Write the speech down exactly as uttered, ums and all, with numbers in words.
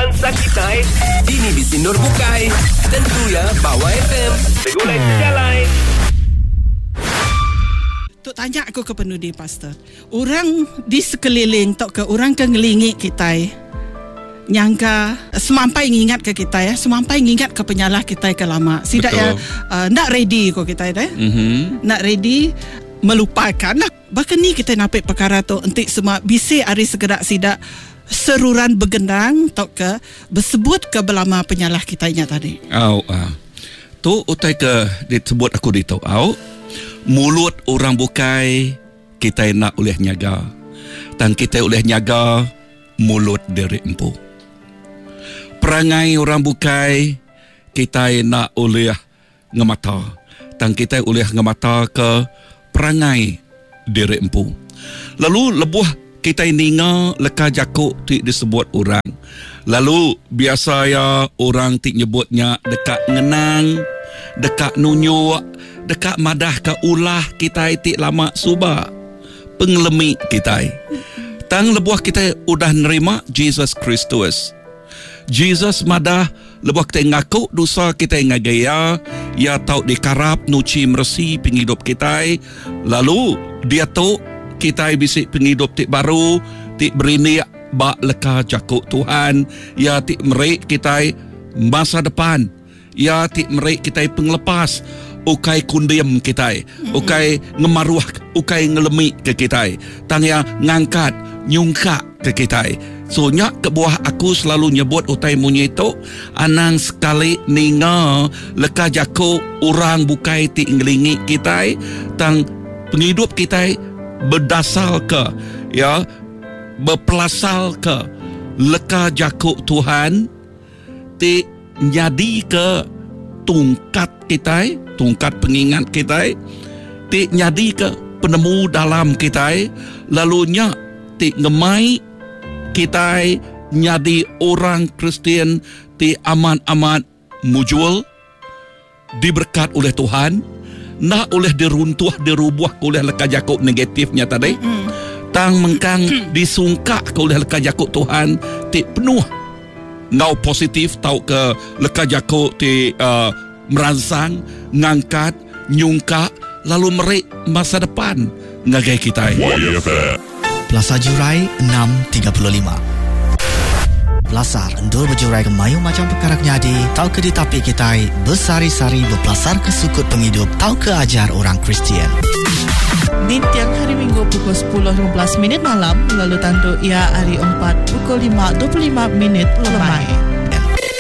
bangsa kita. Ini Bisi Nur Bukai. Tentu ya, Bawa F M. Segulai sejalai. Tok tanya aku ke penudi pastor. Orang di sekeliling tok ke orang ke ngelingi kita. Nyangka semampai ngingat ke kita ya, semampai ngingat ke penyalah kita ke lama. Sidak ya uh, nak ready ko kita ya. Mm-hmm. Nak ready melupakan. Bahkan ni kita napik perkara tu entik semua bisi hari segerak sidak seruran bergendang tok ke bersebut ke belama penyalah kitanya tadi. Au ah. Tu utai ke disebut aku di tahu. Au. Mulut orang bukai kita nak oleh nyaga, dan kita oleh nyaga mulut diri empu. Perangai orang bukai kita nak oleh ngemata, dan kita oleh ngemata ke perangai diri empu. Lalu lebuh kita ninga leka jakuk ti disebut orang. Lalu biasa ya orang ti nyebutnya dekat ngenang, dekat nunyuk, dekat madah ke ulah kita itik lama suba pengelemi kita. Tang lebuah kita udah nerima Jesus Kristus. Jesus madah lebuah kita ngaku dosa kita ngagaya, ya tau dikarap nuci mersi penghidup kita. Lalu dia tahu kita bisik penghidup tik baru, tik berini bak leka jakuk Tuhan, ya tik merik kita masa depan, ya tik merik kita penglepas. Ukai kundiam kita, ukai ngemaruah, ukai ngelemi ke kita, tang yang ngangkat, nyungka ke kita. So nyak ke buah aku selalu nyebut utai munyi itu, anang sekali ninga leka jako orang bukai ti ngelingi kita, tang penghidup kita berdasar ke, ya, berpelasal ke leka jako Tuhan, ti jadi ke tungkat kita, tungkat pengingat kita, ti nyadi ke penemu dalam kita, lalunya ti ngemai kita nyadi orang Kristian ti aman-aman mujul, diberkat oleh Tuhan, nak oleh diruntuh, dirubuh oleh leka jakuk negatifnya tadi, mm-hmm. tang mengkang disungkak oleh leka jakuk Tuhan, ti penuh ngau positif tau ke leka jakuk ti uh, merangsang, ngangkat, nyungka, lalu merik masa depan ngagai kita. Plaza Jurai enam tiga lima. Pelasar endul berjurai ke mayu macam perkara nyadi, tau ke di tapi kita bersari-sari berpelasar ke sukut penghidup, tau ke ajar orang Kristian. Di tiang hari Minggu pukul sepuluh lima belas minit malam, lalu tandu ia hari empat pukul lima dua puluh lima minit lemai.